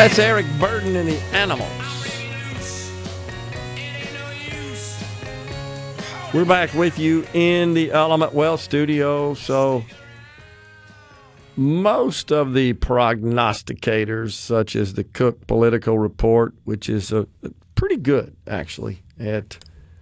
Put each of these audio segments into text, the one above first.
That's Eric Burden and the Animals. We're back with you in the Element Wealth studio. So most of the prognosticators, such as the Cook Political Report, which is pretty good actually at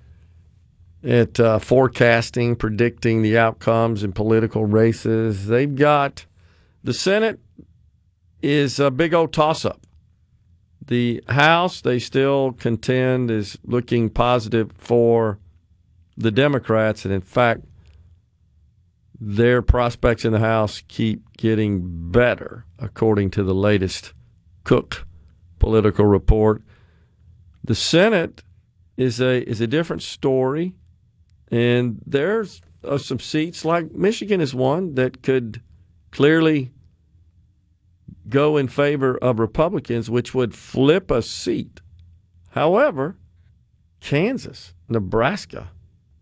forecasting, predicting the outcomes in political races, they've got the Senate is a big old toss-up. The House, they still contend, is looking positive for the Democrats, and in fact, their prospects in the House keep getting better, according to the latest Cook Political Report. The Senate is a different story, and there's some seats, like Michigan is one, that could clearly go in favor of Republicans, which would flip a seat. However, Kansas, Nebraska,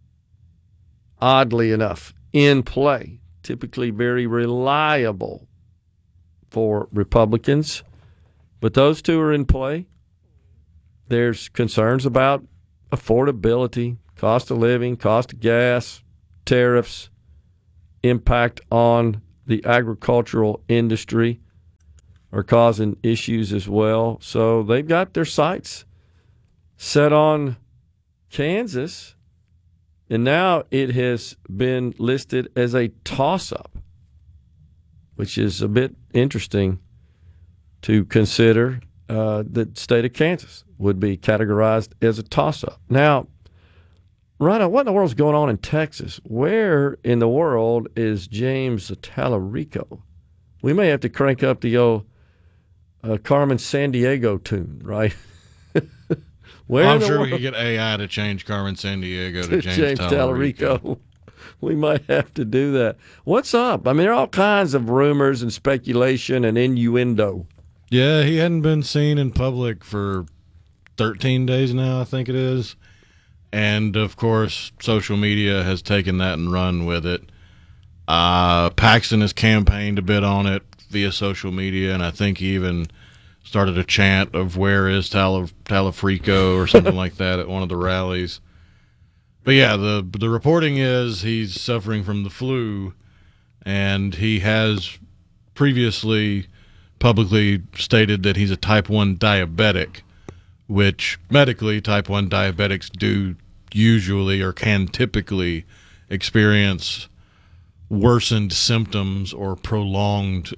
oddly enough, in play, typically very reliable for Republicans, but those two are in play. There's concerns about affordability, cost of living, cost of gas, tariffs, impact on the agricultural industry are causing issues as well. So they've got their sights set on Kansas, and now it has been listed as a toss-up, which is a bit interesting to consider. The state of Kansas would be categorized as a toss-up. Now, Rhino, what in the world is going on in Texas? Where in the world is James Tallarico? We may have to crank up the old Carmen Sandiego tune, right? I'm sure we could get AI to change Carmen Sandiego to James Tallarico. We might have to do that. What's up? I mean, there are all kinds of rumors and speculation and innuendo. Yeah, he hadn't been seen in public for 13 days now, I think it is. And, of course, social media has taken that and run with it. Paxton has campaigned a bit on it via social media, and I think he even started a chant of "Where is Tallafrico" or something like that at one of the rallies. But yeah, the reporting is he's suffering from the flu, and he has previously publicly stated that he's a type 1 diabetic, which medically type 1 diabetics do usually or can typically experience worsened symptoms or prolonged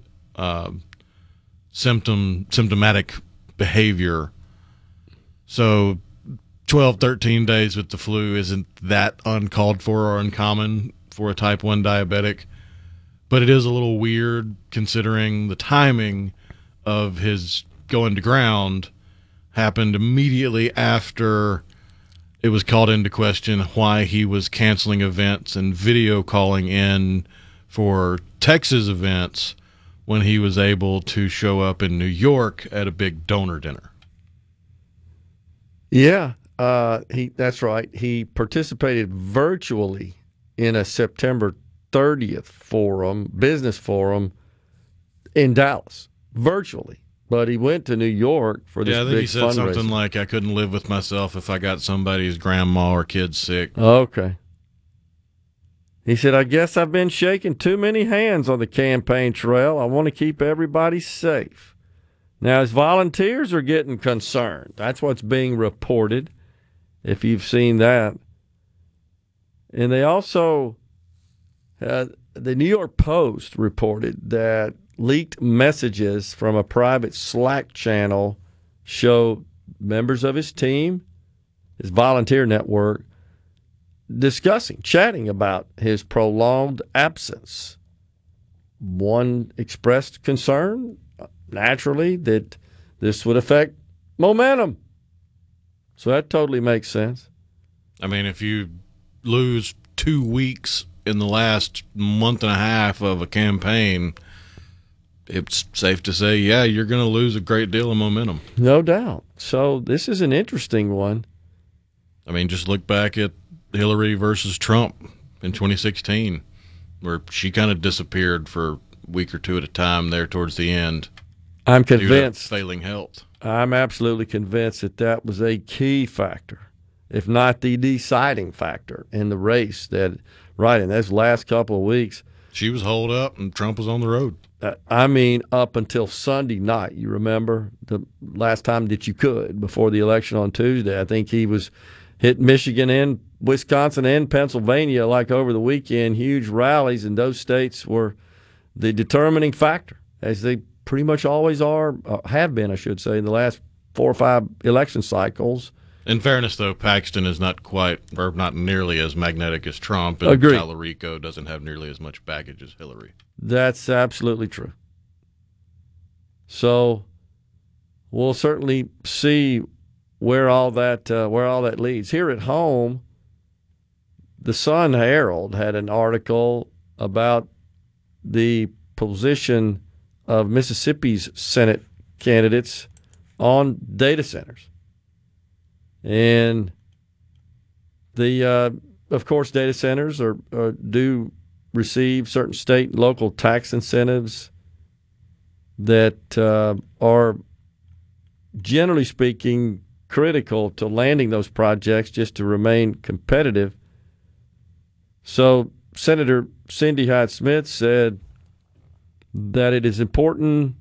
symptomatic behavior. So 12, 13 days with the flu isn't that uncalled for or uncommon for a type 1 diabetic, but it is a little weird considering the timing of his going to ground happened immediately after it was called into question why he was canceling events and video calling in for Texas events when he was able to show up in New York at a big donor dinner. Yeah, that's right. He participated virtually in a September 30th business forum in Dallas, virtually. But he went to New York for this big fundraiser. Yeah, I think he said something like, I couldn't live with myself if I got somebody's grandma or kid sick. Okay. He said, I guess I've been shaking too many hands on the campaign trail. I want to keep everybody safe. Now, his volunteers are getting concerned. That's what's being reported, if you've seen that. And they also, the New York Post reported that leaked messages from a private Slack channel show members of his team, his volunteer network, chatting about his prolonged absence. One expressed concern, naturally, that this would affect momentum. So that totally makes sense. I mean, if you lose 2 weeks in the last month and a half of a campaign, it's safe to say, yeah, you're going to lose a great deal of momentum. No doubt. So this is an interesting one. I mean, just look back at Hillary versus Trump in 2016, where she kind of disappeared for a week or two at a time there towards the end. I'm due to convinced. failing health. I'm absolutely convinced that that was a key factor, if not the deciding factor in the race. That right in those last couple of weeks, She was holed up, and Trump was on the road. I mean, up until Sunday night. You remember the last time that you could before the election on Tuesday. I think he was hit Michigan and Wisconsin and Pennsylvania like over the weekend. Huge rallies, and those states were the determining factor, as they pretty much always are, have been, I should say, in the last 4 or 5 election cycles. In fairness, though, Paxton is not nearly as magnetic as Trump, and Agreed. Talarico doesn't have nearly as much baggage as Hillary. That's absolutely true. So we'll certainly see where all that leads. Here at home, the Sun Herald had an article about the position of Mississippi's Senate candidates on data centers. And of course, data centers do receive certain state and local tax incentives that are, generally speaking, critical to landing those projects just to remain competitive. So Senator Cindy Hyde-Smith said that it is important